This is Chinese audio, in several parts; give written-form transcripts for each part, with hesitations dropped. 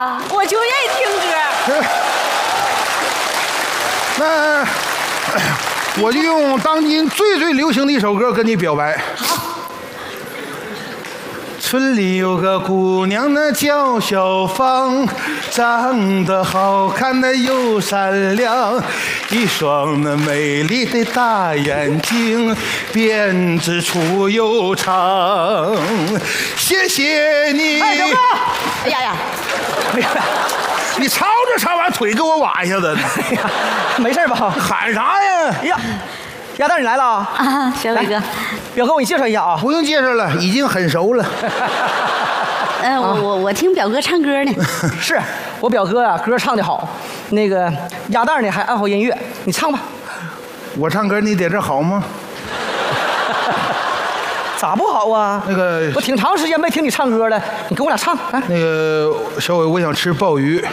我就愿意听歌。 那我就用当今最流行的一首歌跟你表白。 好。 村里有个姑娘，那叫小芳，长得好看的又善良，一双那美丽的大眼睛，辫子粗又长。谢谢你。 哎，表哥！哎呀呀！ 哎呀，你吵着吵完腿给我剐一下子。 哎呀，没事吧？ 喊啥呀？ 哎呀，鸭蛋你来了啊，小伟哥， 表哥我给你介绍一下啊。 不用介绍了，已经很熟了。 我听表哥唱歌呢。 是我表哥啊，歌唱得好。那个鸭蛋呢还爱好音乐，你唱吧。 我唱歌你在这好吗？ 咋不好啊？ 那个我挺长时间没听你唱歌了，你跟我俩唱啊。 那个小伟，我想吃鲍鱼。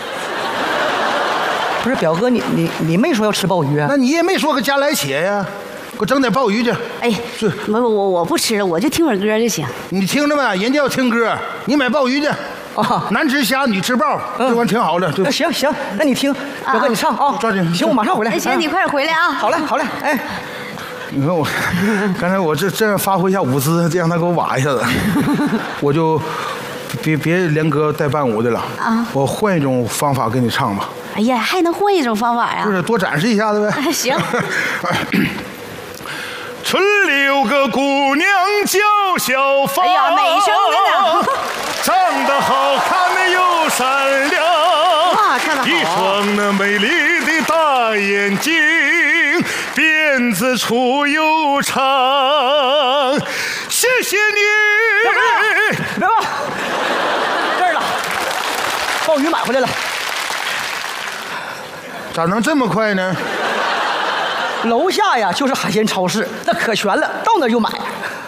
不是表哥，你没说要吃鲍鱼啊？ 那你也没说个加来且呀，给我整点鲍鱼去。 哎， 是我不吃了，我就听会儿歌就行。 你听着没？人家要听歌，你买鲍鱼去。 啊， 男吃虾，女吃鲍，这玩意挺好的。对， 行，那你听，表哥你唱啊， 抓紧。 行，我马上回来。 哎，行，你快点回来啊。 好嘞，哎。 你看我，刚才我这样发挥一下舞姿，这让他给我剐一下子，我就别连歌带伴舞的了啊！我换一种方法给你唱吧。 哎呀，还能换一种方法呀？ 就是多展示一下子呗。 行。 村里有个姑娘叫小芳， 哎呀，美声的呢， 长得好看的又善良， 哇，唱得好， 一双那美丽的大眼睛，辫子粗又长。谢谢你。 别吧，这儿了，鲍鱼买回来了。 咋能这么快呢？ 楼下呀就是海鲜超市，那可全了，到那儿就买。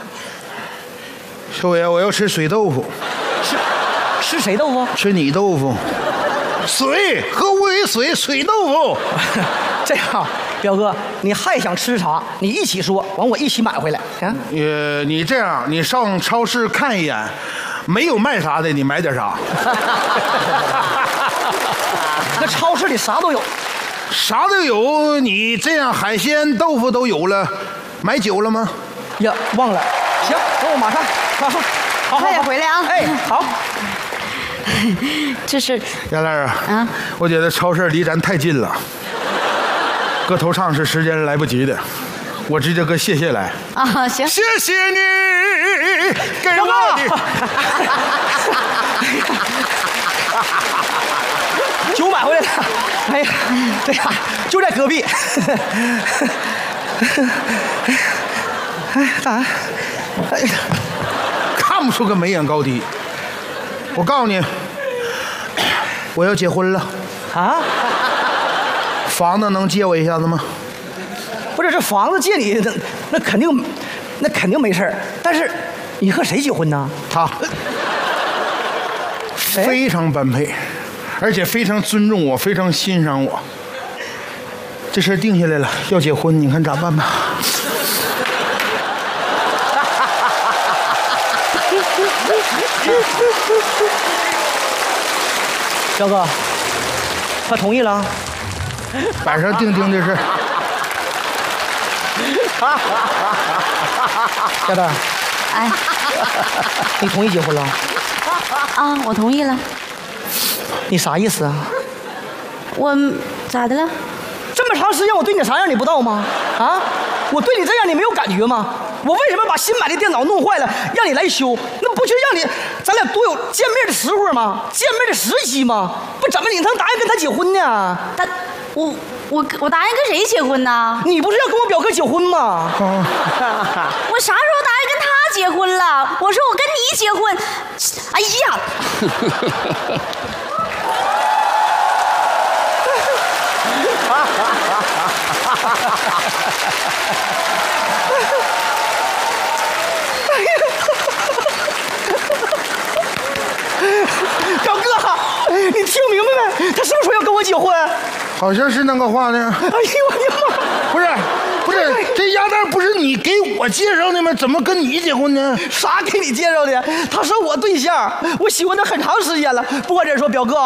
小伟，我要吃水豆腐。 吃谁豆腐？ 吃你豆腐。水，喝无为水，水豆腐。 这样，表哥，你还想吃啥？你一起说，完我一起买回来。啊？ 你这样，你上超市看一眼，没有卖啥的，你买点啥。 那超市里啥都有。 啥都有，你这样海鲜豆腐都有了，买酒了吗？ 呀，忘了。行，等我马上。好， 快点回来啊！ 哎，好。 这是亚兰啊，我觉得超市离咱太近了，搁头唱是时间来不及的，我直接搁谢谢来啊。行， 谢谢你给我的。 酒买回来了，哎呀，对呀，就在隔壁。哎，大安，哎呀， 看不出个眉眼高低。我告诉你，我要结婚了。 啊？ 房子能借我一下子吗？ 不是，这房子借你，那肯定没事儿。但是，你和谁结婚呢？ 他。非常般配。而且非常尊重我，非常欣赏我。这事定下来了，要结婚，你看咋办吧？ 彪哥，他同意了。 晚上定的事。 亚蛋， 哎， 你同意结婚了？ 啊，我同意了。 你啥意思啊？ 我咋的了？ 这么长时间我对你啥样你不知道吗？啊，我对你这样你没有感觉吗？我为什么把新买的电脑弄坏了让你来修？那不就让你咱俩多有见面的时会吗？见面的时机吗？不怎么你能答应跟他结婚呢？ 我答应跟谁结婚呢？ 你不是要跟我表哥结婚吗？ 我啥时候答应跟他结婚了？我说我跟你结婚。哎呀！ 表哥，你听明白没？他是不是说要跟我结婚？ 好像是那个话呢。 哎呦我的妈！ 不是，这鸭蛋不是你给我介绍的吗？怎么跟你结婚呢？ 啥给你介绍的？他是我对象，我喜欢他很长时间了。不管怎说，表哥。